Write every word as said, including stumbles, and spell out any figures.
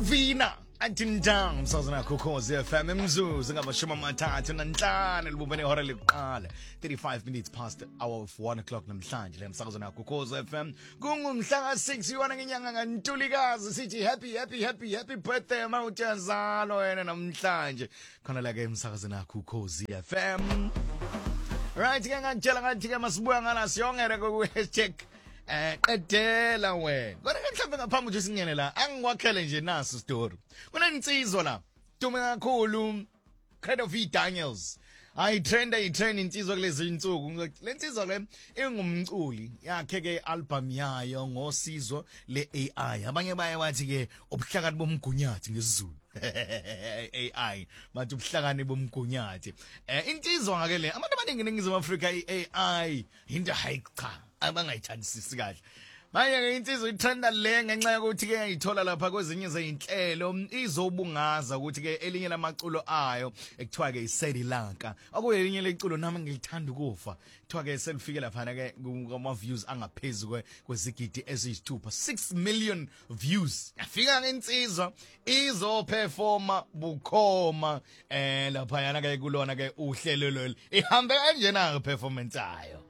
Vina Antintam Sazana Kokos F M Mzuzu ngamashumi amathathu nanhlanu libubene ihora liqala thirty-five minutes past the hour of one o'clock namhlanje le msakazana Kokos F M kungumhla ka six yona ngenyanga kaNtulikazi sithi happy happy happy happy birthday mawutshazalo wena namhlanje khona la ke emsakazana Kokos F M. Right ke ngantshela ngathi ke masibuya ngala siyongere ku hashtag eh qedela wena kodwa ke mhlawumbe ngaphambi ukuthi singene la angikwakhele nje naso story kunensizwa la dume kakhulu kind of Daniels I trend I train insizwa kulezi insuku lensizwa le ingumculi yakhe ke album yayo ngosizo le A I abanye baye bathi ke ubuhlakani bomgunyathi ngesizulu A I bathi ubuhlakani bomgunyathi eh insizwa ngake le abantu abaningi ningizwe Africa I A I into hayi cha abangayithandisisi kahle manje ke insizwa itrenda le ngenxa yokuthi ke ngiyithola lapha kwezinye zezinhlelo izobungaza ukuthi ke elinye lamaculo ayo ekuthiwa ke iSedi Lanka akuyelinye leculo nami ngilithanda ukufa kuthiwa ke selifike lapha ke kuma views angaphezulu kwezigidi eziyisithupha six million views yafika ngensizwa izo performa bukhoma eh lapha yana ke kulona ke uhlelo lelo ihambe kanjena ke performance ayo